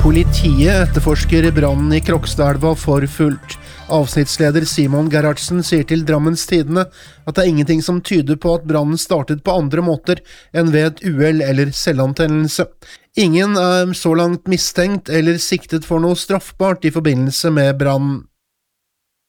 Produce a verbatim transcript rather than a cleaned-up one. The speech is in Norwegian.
Politiet etterforsker brannen i Krokstadelva for fullt. Avsnittsleder Simon Gerhardsen sier til Drammens Tidende at det er ingenting som tyder på at brannen startet på andre måter enn ved et uhell eller selvantennelse. Ingen er så langt mistenkt eller siktet for noe straffbart i forbindelse med brannen.